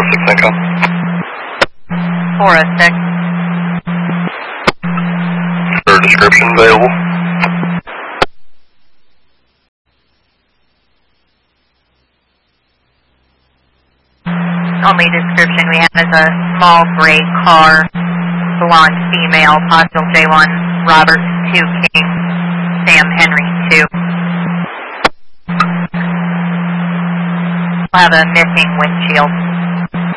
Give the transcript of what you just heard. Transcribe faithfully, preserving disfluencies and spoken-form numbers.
six Echo. four oh six. For description available. Only description we have is a small gray car, blonde female, possible J one, Robert two King, Sam Henry two. We'll have a missing windshield.